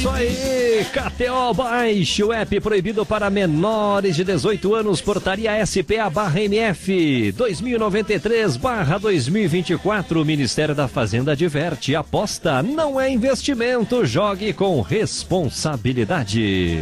isso aí, KTO, baixe o app, proibido para menores de 18 anos, portaria SPA/MF 2093/2024, Ministério da Fazenda adverte, aposta não é investimento, jogue com responsabilidade.